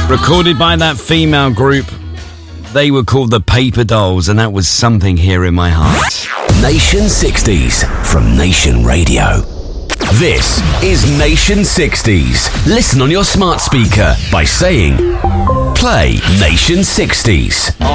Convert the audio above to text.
Recorded by that female group. They were called the Paper Dolls, and that was Something Here in My Heart. Nation 60s from Nation Radio. This is Nation 60s. Listen on your smart speaker by saying, play Nation 60s.